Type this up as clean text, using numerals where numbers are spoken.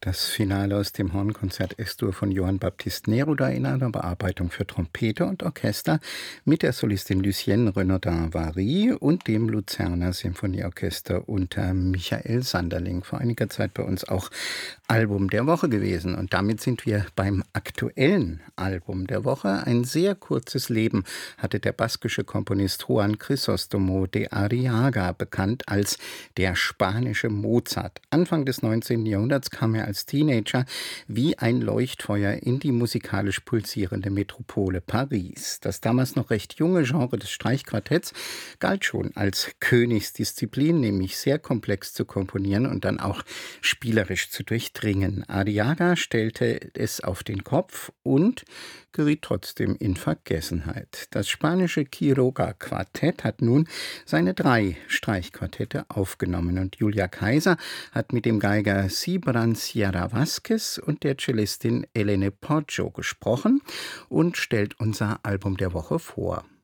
Das Finale aus dem Hornkonzert S-Dur von Johann Baptiste Neruda in einer Bearbeitung für Trompete und Orchester mit der Solistin Lucienne Renaudin-Vary und dem Luzerner Symphonieorchester unter Michael Sanderling. Vor einiger Zeit bei uns auch Album der Woche gewesen. Und damit sind wir beim aktuellen Album der Woche. Ein sehr kurzes Leben hatte der baskische Komponist Juan Crisóstomo de Arriaga, bekannt als der spanische Mozart. Anfang des 19. Jahrhunderts kam er als Teenager wie ein Leuchtfeuer in die musikalisch pulsierende Metropole Paris. Das damals noch recht junge Genre des Streichquartetts galt schon als Königsdisziplin, nämlich sehr komplex zu komponieren und dann auch spielerisch zu durchdringen. Arriaga stellte es auf den Kopf und geriet trotzdem in Vergessenheit. Das spanische Quiroga-Quartett hat nun seine 3 Streichquartette aufgenommen und Julia Kaiser hat mit dem Geiger Cibran Sierra Vázquez und der Cellistin Elene Poggio gesprochen und stellt unser Album der Woche vor.